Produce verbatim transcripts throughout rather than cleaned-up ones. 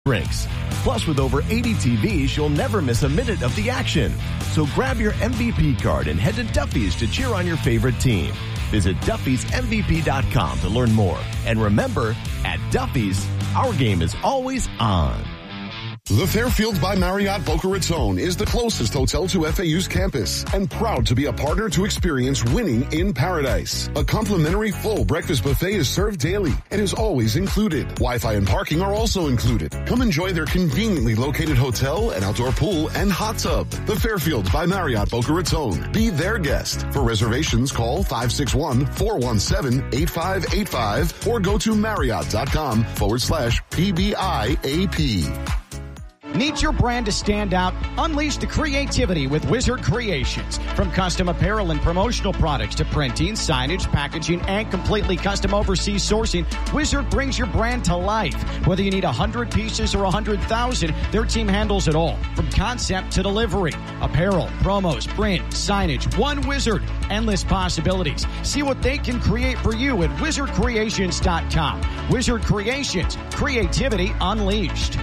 drinks. Plus, with over eighty T Vs, you'll never miss a minute of the action. So grab your M V P card and head to Duffy's to cheer on your favorite team. Visit Duffys M V P dot com to learn more. And remember, at Duffy's, our game is always on. The Fairfield by Marriott Boca Raton is the closest hotel to F A U's campus and proud to be a partner to experience winning in paradise. A complimentary full breakfast buffet is served daily and is always included. Wi-Fi and parking are also included. Come enjoy their conveniently located hotel and outdoor pool and hot tub. The Fairfield by Marriott Boca Raton. Be their guest. For reservations, call five six one, four one seven, eight five eight five or go to Marriott.com forward slash PBIAP. Need your brand to stand out? Unleash the creativity with Wizard Creations. From custom apparel and promotional products to printing, signage, packaging, and completely custom overseas sourcing, Wizard brings your brand to life. Whether you need one hundred pieces or one hundred thousand, their team handles it all. From concept to delivery. Apparel, promos, print, signage, one Wizard. Endless possibilities. See what they can create for you at wizard creations dot com. Wizard Creations. Creativity unleashed.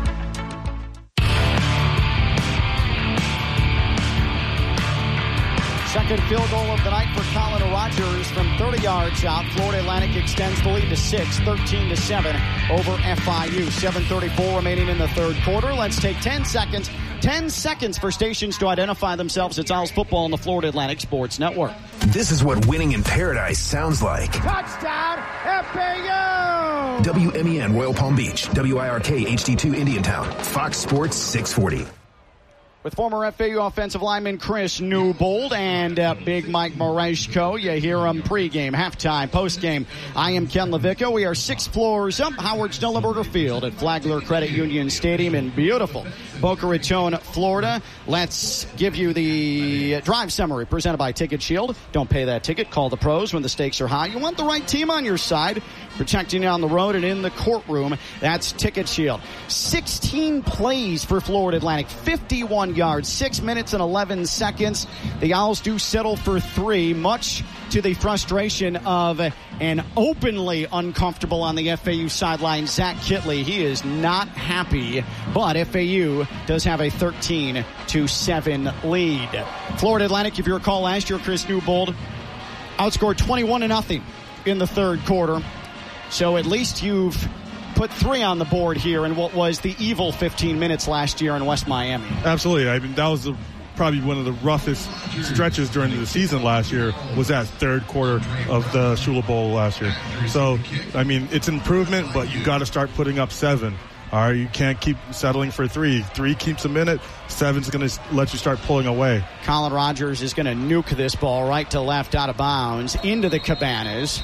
Second field goal of the night for Colin Rogers from thirty yards out. Florida Atlantic extends the lead to six, thirteen to seven over F I U. seven thirty-four remaining in the third quarter. Let's take ten seconds. ten seconds for stations to identify themselves. It's Owls football on the Florida Atlantic Sports Network. This is what winning in paradise sounds like. Touchdown, F A U! W M E N Royal Palm Beach, W I R K H D two Indiantown, Fox Sports six forty. With former F A U offensive lineman Chris Newbold and uh, Big Mike Mareshko. You hear him pregame, halftime, postgame. I am Ken Levico. We are six floors up Howard Schnellenberger Field at Flagler Credit Union Stadium in beautiful Boca Raton, Florida. Let's give you the drive summary presented by Ticket Shield. Don't pay that ticket. Call the pros when the stakes are high. You want the right team on your side, protecting you on the road and in the courtroom. That's Ticket Shield. sixteen plays for Florida Atlantic, fifty-one yards, six minutes and eleven seconds. The Owls do settle for three, much to the frustration of an openly uncomfortable on the F A U sideline, Zach Kitley. He is not happy, but F A U does have a thirteen to seven lead. Florida Atlantic, if you recall last year, Chris Newbold outscored twenty-one to nothing in the third quarter. So at least you've put three on the board here in what was the evil fifteen minutes last year in West Miami. Absolutely. I mean, that was the, probably one of the roughest stretches during the season last year, was that third quarter of the Shula Bowl last year. So, I mean, it's improvement, but you got to start putting up seven. All right, you can't keep settling for three. Three keeps a minute. Seven's going to let you start pulling away. Colin Rogers is going to nuke this ball right to left out of bounds into the Cabanas,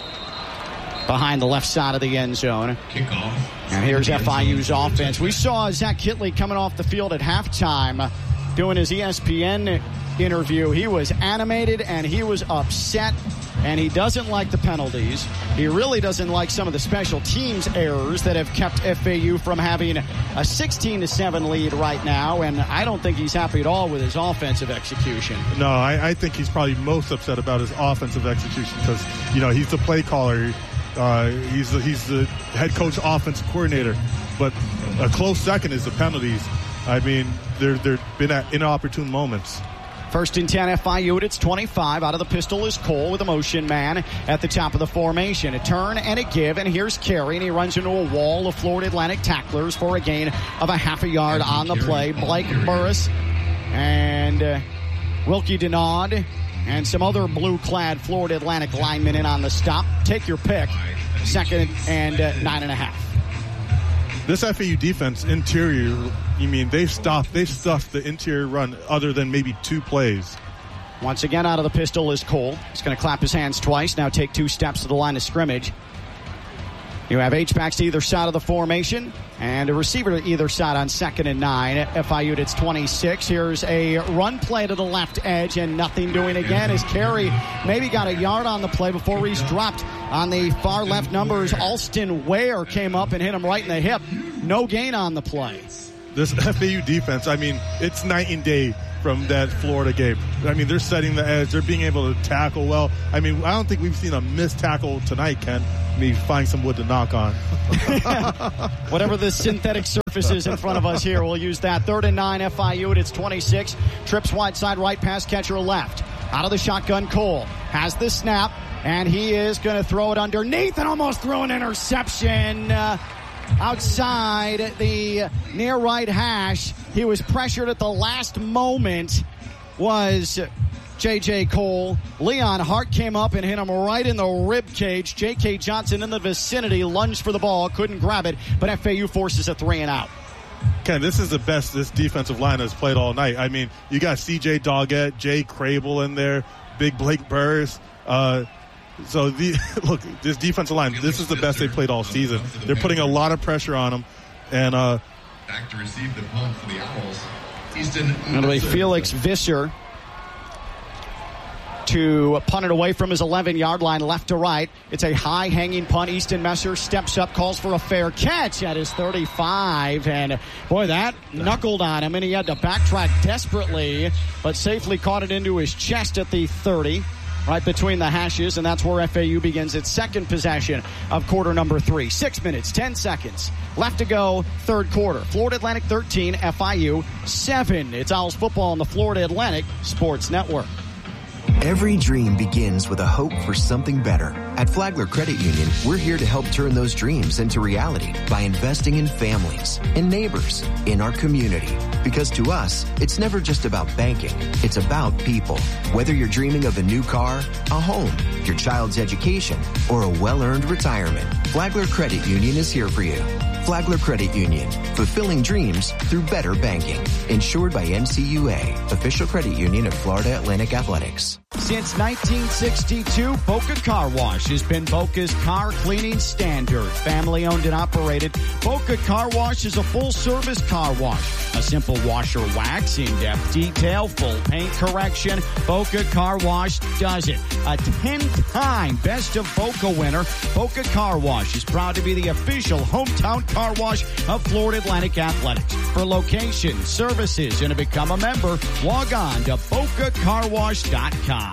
behind the left side of the end zone. Kickoff. And here's F I U's offense. We saw Zach Kitley coming off the field at halftime doing his E S P N interview. He was animated and he was upset, and he doesn't like the penalties. He really doesn't like some of the special teams errors that have kept F A U from having a sixteen to seven lead right now, and I don't think he's happy at all with his offensive execution. No, I, I think he's probably most upset about his offensive execution because, you know, he's the play caller. Uh, he's the, he's the head coach, offensive coordinator, but a close second is the penalties. I mean, they're they've been at inopportune moments. First and ten, F I U at its twenty-five. Out of the pistol is Cole with a motion man at the top of the formation. A turn and a give, and here's Carey, and he runs into a wall of Florida Atlantic tacklers for a gain of a half a yard on the play. Blake Burris and uh, Wilkie Denaud and some other blue-clad Florida Atlantic linemen in on the stop. Take your pick. Second and uh, nine and a half. This F A U defense, interior, you mean they've stopped, they've stuffed the interior run other than maybe two plays. Once again, out of the pistol is Cole. He's going to clap his hands twice, now take two steps to the line of scrimmage. You have H-backs to either side of the formation and a receiver to either side on second and nine. F I U at its twenty-six. Here's a run play to the left edge, and nothing doing again as Carey maybe got a yard on the play before he's dropped on the far left numbers. Alston Ware came up and hit him right in the hip. No gain on the play. This F A U defense, I mean, it's night and day from that Florida game. I mean, they're setting the edge. They're being able to tackle well. I mean, I don't think we've seen a missed tackle tonight, Ken. Me find some wood to knock on. Whatever the synthetic surface is in front of us here, we'll use that. Third and nine, F I U, and it's twenty-six. Trips wide side right, pass catcher left. Out of the shotgun, Cole has the snap, and he is going to throw it underneath and almost throw an interception. Uh, outside the near right hash. He was pressured at the last moment, was J J. Cole. Leon Hart came up and hit him right in the rib cage. J K. Johnson in the vicinity, lunged for the ball, couldn't grab it, but F A U forces a three and out. Ken, this is the best this defensive line has played all night. I mean, you got C J. Doggett, Jay Crable in there, big Blake Burris. Uh, so, the, look, this defensive line, this is the best they played all season. They're putting a lot of pressure on them. And, uh, back to receive the punt for the Owls. Easton. It'll be Felix Visser to punt it away from his eleven-yard line, left to right. It's a high-hanging punt. Easton Messer steps up, calls for a fair catch at his thirty-five. And, boy, that knuckled on him, and he had to backtrack desperately, but safely caught it into his chest at the thirty, right between the hashes, and that's where F A U begins its second possession of quarter number three. Six minutes, ten seconds left to go, third quarter. Florida Atlantic thirteen, F I U seven. It's Owls football on the Florida Atlantic Sports Network. Every dream begins with a hope for something better. At Flagler Credit Union, we're here to help turn those dreams into reality by investing in families, in neighbors, in our community. Because to us, it's never just about banking. It's about people. Whether you're dreaming of a new car, a home, your child's education, or a well-earned retirement, Flagler Credit Union is here for you. Flagler Credit Union, fulfilling dreams through better banking. Insured by N C U A, official credit union of Florida Atlantic Athletics. Since nineteen sixty-two, Boca Car Wash has been Boca's car cleaning standard. Family owned and operated, Boca Car Wash is a full-service car wash. A simple washer wax, in-depth detail, full paint correction. Boca Car Wash does it. A ten-time Best of Boca winner, Boca Car Wash is proud to be the official hometown car wash of Florida Atlantic Athletics. For locations, services, and to become a member, log on to boca car wash dot com.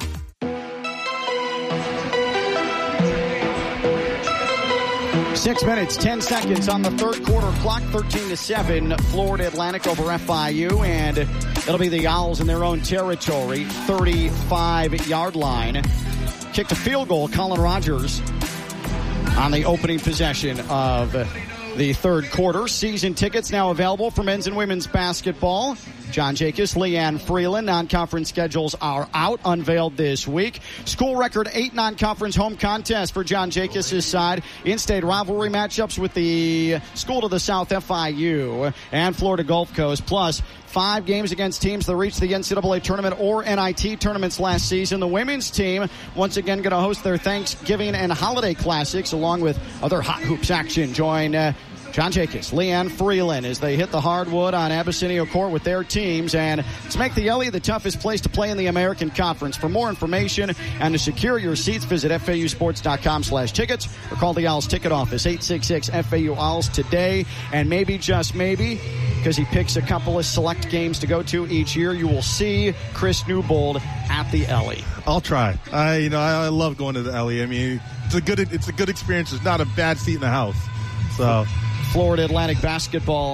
Six minutes, ten seconds on the third quarter clock, thirteen to seven, Florida Atlantic over F I U, and it'll be the Owls in their own territory, thirty-five-yard line. Kicked a field goal, Colin Rogers, on the opening possession of the third quarter. Season tickets now available for men's and women's basketball. John Jacobs, Leanne Freeland. Non-conference schedules are out, unveiled this week. School record eight non-conference home contests for John Jacobs' side. In-state rivalry matchups with the school to the south, F I U, and Florida Gulf Coast. Plus, five games against teams that reached the N C double A tournament or N I T tournaments last season. The women's team, once again, going to host their Thanksgiving and holiday classics along with other hot hoops action. Join uh, John Jacobs, Leanne Freeland as they hit the hardwood on Abyssinia Court with their teams. And let's make the Ellie the toughest place to play in the American Conference. For more information and to secure your seats, visit F A U sports dot com slash tickets or call the Owls ticket office, eight six six F A U Owls today. And maybe, just maybe, because he picks a couple of select games to go to each year, you will see Chris Newbold at the Ellie. I'll try. I, you know, I, I love going to the Ellie. I mean, it's a good, it's a good experience. It's not a bad seat in the house. So. Florida Atlantic basketball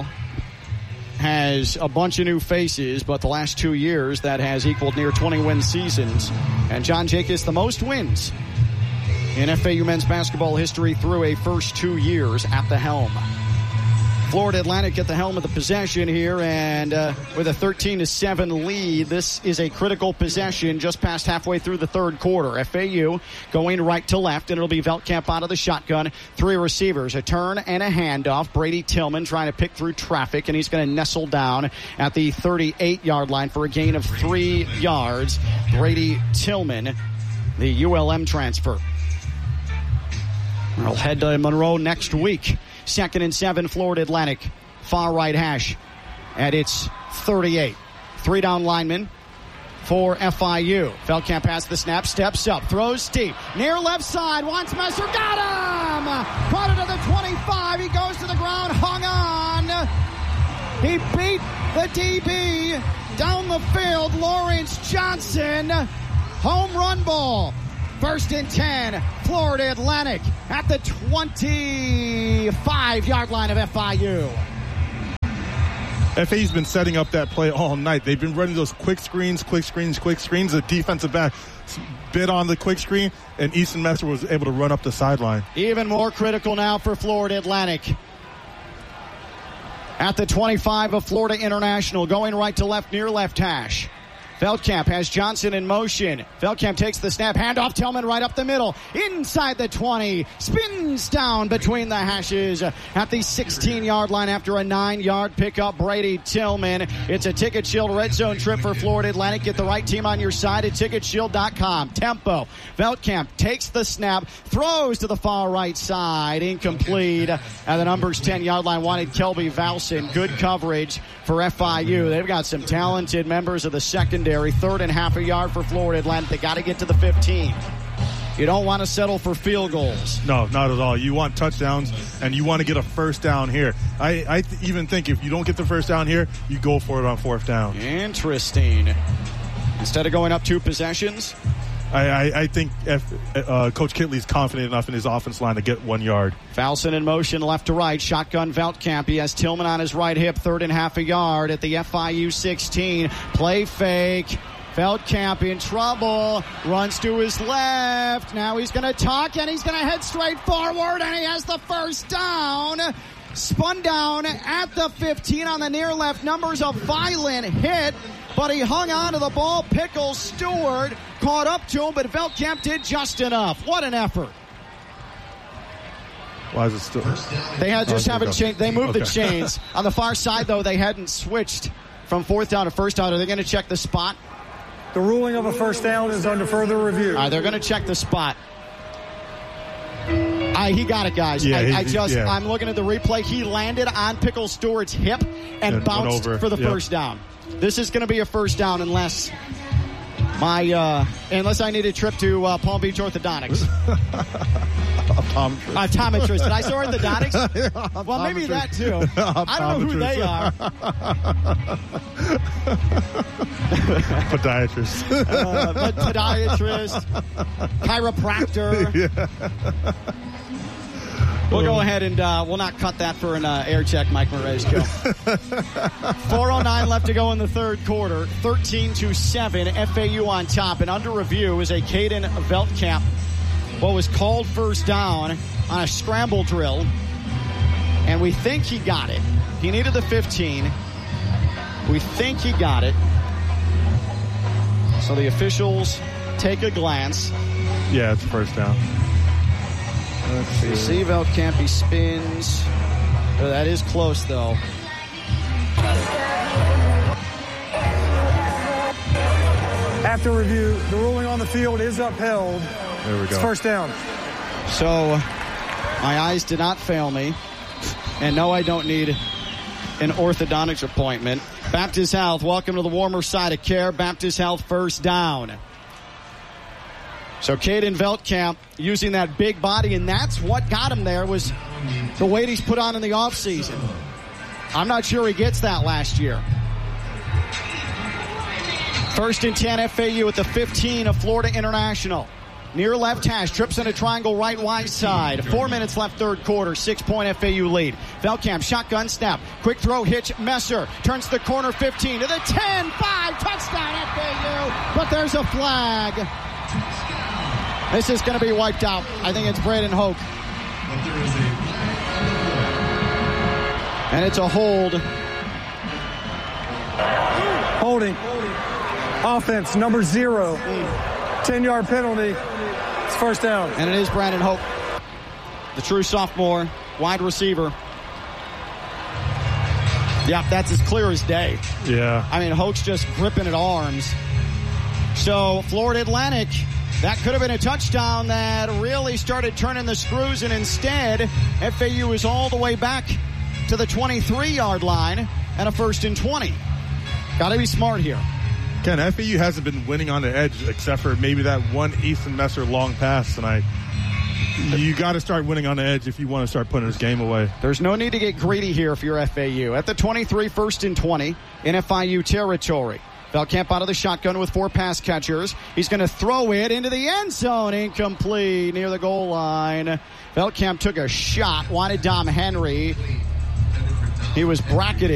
has a bunch of new faces, but the last two years that has equaled near twenty win seasons. And John Jacobs, the most wins in F A U men's basketball history through a first two years at the helm. Florida Atlantic at the helm of the possession here, and uh, with a thirteen to seven lead, this is a critical possession just past halfway through the third quarter. F A U going right to left, and it'll be Veldkamp out of the shotgun. Three receivers, a turn and a handoff. Brady Tillman trying to pick through traffic, and he's going to nestle down at the thirty-eight-yard line for a gain of three yards. Brady Tillman, the U L M transfer. We'll head to Monroe next week. Second and seven, Florida Atlantic. Far right hash at its thirty-eight. Three down lineman for F I U. Veldkamp has the snap, steps up, throws deep. Near left side, wants Messer, got him! Caught it to the twenty-five, he goes to the ground, hung on. He beat The D B down the field, Lawrence Johnson. Home run ball. First and ten, Florida Atlantic at the twenty-five-yard line of F I U. F A U's been setting up that play all night. They've been running those quick screens, quick screens, quick screens. The defensive back bit on the quick screen, and Easton Messer was able to run up the sideline. Even more critical now for Florida Atlantic. At the twenty-five of Florida International, going right to left near left hash. Veldkamp has Johnson in motion. Veldkamp takes the snap. Handoff Tillman right up the middle. Inside the twenty. Spins down between the hashes at the sixteen-yard line after a nine-yard pickup. Brady Tillman. It's a Ticket Shield red zone trip for Florida Atlantic. Get the right team on your side at ticket shield dot com. Tempo. Veldkamp takes the snap. Throws to the far right side. Incomplete. At the numbers ten-yard line wanted Kelby Valson. Good coverage for F I U. They've got some talented members of the secondary. Third and half a yard for Florida Atlantic. They got to get to the fifteen. You don't want to settle for field goals. No, not at all. You want touchdowns, and you want to get a first down here. I, I th- even think if you don't get the first down here, you go for it on fourth down. Interesting. Instead of going up two possessions? I, I, I think F, uh, Coach Kitley's confident enough in his offense line to get one yard. Valson in motion left to right. Shotgun Veldkamp. He has Tillman on his right hip. Third and half a yard at the F I U sixteen. Play fake. Veldkamp in trouble. Runs to his left. Now he's going to tuck and he's going to head straight forward, and he has the first down. Spun down at the fifteen on the near left. Numbers a violent hit, but he hung on to the ball. Pickles Stewart caught up to him, but Veldkamp did just enough. What an effort. Why is it still? They had just oh, haven't changed. They moved okay. the chains. On the far side, though, they hadn't switched from fourth down to first down. Are they going to check the spot? The ruling of a first down is under further review. All right, they're going to check the spot. I, he got it, guys. Yeah, I, I he, just, yeah. I'm looking at the replay. He landed on Pickle Stewart's hip and, and bounced for the yep. first down. This is going to be a first down unless my, uh, unless I need a trip to uh, Palm Beach Orthodontics. Optometrist. Optometrist. Did I say orthodontics? Well, maybe that too. I don't know who they are. Podiatrist. uh, but podiatrist, chiropractor. Yeah. We'll go ahead and uh, we'll not cut that for an uh, air check, Mike Marezko. four oh nine left to go in the third quarter. thirteen to seven. F A U on top. And under review is a Caden Veldkamp. What was called first down on a scramble drill. And we think he got it. He needed the fifteen. We think he got it. So the officials take a glance. Yeah, it's first down. Let's see. You see Veldkamp, he spins. Oh, that is close, though. After review, the ruling on the field is upheld. There we go. It's first down. So my eyes did not fail me. And no, I don't need an orthodontics appointment. Baptist Health, welcome to the warmer side of care. Baptist Health first down. So Caden Veldkamp using that big body, and that's what got him there was the weight he's put on in the offseason. I'm not sure he gets that last year. First and ten, F A U at the fifteen of Florida International. Near left hash, trips in a triangle right wide side. Four minutes left third quarter, six-point F A U lead. Veldkamp, shotgun snap, quick throw, hitch, Messer. Turns the corner fifteen to the ten, five, touchdown F A U. But there's a flag. This is going to be wiped out. I think it's Braden Hoke. And it's a hold. Holding. Offense, number zero. ten-yard penalty. It's first down. And it is Brandon Hoke, the true sophomore wide receiver. Yeah, that's as clear as day. Yeah. I mean, Hoke's just gripping at arms. So, Florida Atlantic, that could have been a touchdown that really started turning the screws, and instead, F A U is all the way back to the twenty-three-yard line and a first and twenty. Got to be smart here. Ken, F A U hasn't been winning on the edge except for maybe that one Ethan Messer long pass tonight. You got to start winning on the edge if you want to start putting this game away. There's no need to get greedy here if you're F A U. At the twenty-three, first and twenty in F I U territory. Feldkamp out of the shotgun with four pass catchers. He's going to throw it into the end zone. Incomplete near the goal line. Feldkamp took a shot, wanted Dom Henry. He was bracketed.